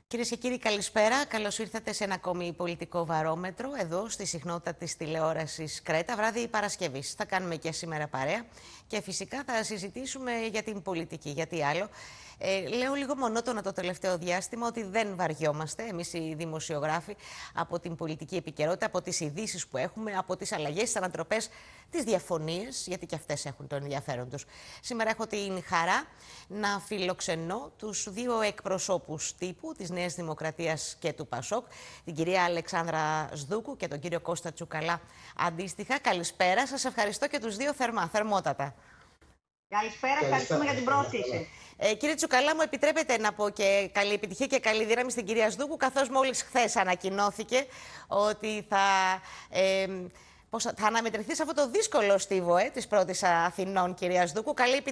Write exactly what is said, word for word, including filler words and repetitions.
Κυρίες και κύριοι, καλησπέρα. Καλώς ήρθατε σε ένα ακόμη πολιτικό βαρόμετρο εδώ στη συχνότητα της τηλεόρασης Κρέτα, βράδυ Παρασκευής. Θα κάνουμε και σήμερα παρέα και φυσικά θα συζητήσουμε για την πολιτική. Γιατί άλλο. Ε, λέω λίγο μονότονα το τελευταίο διάστημα ότι δεν βαριόμαστε εμείς οι δημοσιογράφοι από την πολιτική επικαιρότητα, από τις ειδήσεις που έχουμε, από τις αλλαγές, τις ανατροπές, τις διαφωνίες, γιατί και αυτές έχουν το ενδιαφέρον τους. Σήμερα έχω την χαρά να φιλοξενώ τους δύο εκπροσώπους τύπου της Νέας Δημοκρατίας και του Πασόκ, την κυρία Αλεξάνδρα Σδούκου και τον κύριο Κώστα Τσουκαλά αντίστοιχα. Καλησπέρα, σας ευχαριστώ και τους δύο θερμά, θερμότατα. Καλησπέρα, ευχαριστούμε για την πρόσκληση. Ε, κύριε Τσουκαλά, μου επιτρέπετε να πω και καλή επιτυχία και καλή δύναμη στην κυρία Σδούκου, καθώς μόλις χθες ανακοινώθηκε ότι θα, ε, πώς, θα αναμετρηθεί σε αυτό το δύσκολο στίβο ε, της πρώτης Αθηνών, κυρία Σδούκου. Καλή επιτυχία.